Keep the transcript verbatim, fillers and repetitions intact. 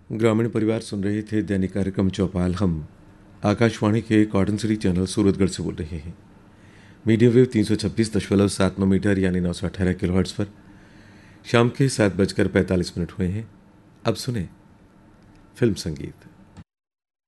ग्रामीण परिवार सुन रहे थे दैनिक कार्यक्रम चौपाल। हम आकाशवाणी के कॉटन सिटी चैनल सूरतगढ़ से बोल रहे हैं। मीडियम वेव तीन सौ छब्बीस दशमलव सात नौ मीटर यानी नौ सौ अठारह किलो हर्ट्ज पर शाम के सात बजकर पैंतालीस मिनट हुए हैं। अब सुने फिल्म संगीत।